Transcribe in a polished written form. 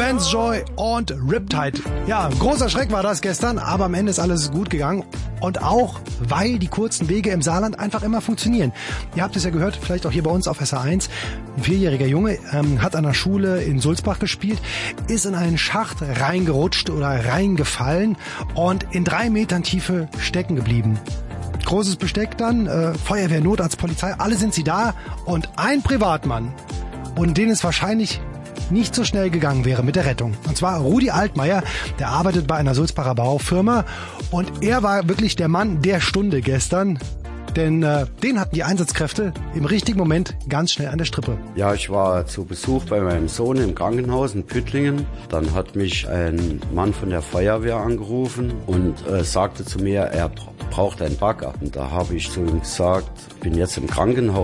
Vance Joy und Riptide. Ja, großer Schreck war das gestern, aber am Ende ist alles gut gegangen. Und auch, weil die kurzen Wege im Saarland einfach immer funktionieren. Ihr habt es ja gehört, vielleicht auch hier bei uns auf SR1. Ein 4-jähriger Junge hat an der Schule in Sulzbach gespielt, ist in einen Schacht reingerutscht oder reingefallen und in 3 Metern Tiefe stecken geblieben. Großes Besteck dann, Feuerwehr, Notarzt, Polizei, alle sind sie da und ein Privatmann. Und den es wahrscheinlich nicht so schnell gegangen wäre mit der Rettung. Und zwar Rudi Altmaier, der arbeitet bei einer Sulzbacher Baufirma und er war wirklich der Mann der Stunde gestern, denn den hatten die Einsatzkräfte im richtigen Moment ganz schnell an der Strippe. Ja, ich war zu Besuch bei meinem Sohn im Krankenhaus in Püttlingen. Dann hat mich ein Mann von der Feuerwehr angerufen und sagte zu mir, er braucht einen Bagger. Und da habe ich zu ihm gesagt, ich bin jetzt im Krankenhaus.